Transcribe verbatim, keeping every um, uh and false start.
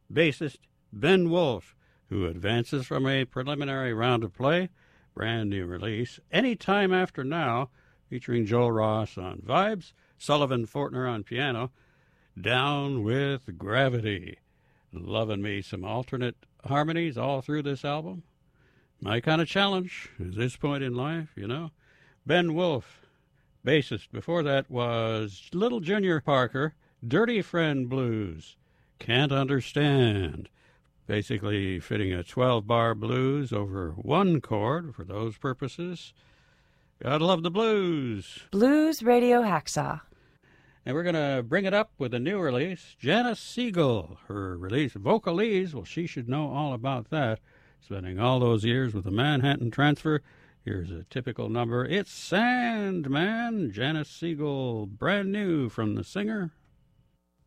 bassist Ben Wolf, who advances from a preliminary round of play, brand new release, Any Time After Now, featuring Joel Ross on vibes, Sullivan Fortner on piano, Down with Gravity. Loving me some alternate harmonies all through this album. My kind of challenge at this point in life, you know. Ben Wolf, bassist. Before that was Little Junior Parker, Dirty Friend Blues, Can't Understand. Basically fitting a twelve-bar blues over one chord for those purposes. Gotta love the blues. Blues Radio Hacksaw. And we're going to bring it up with a new release, Janice Siegel. Her release, Vocalese, well, she should know all about that. Spending all those years with the Manhattan Transfer. Here's a typical number. It's Sandman. Janice Siegel, brand new from the singer.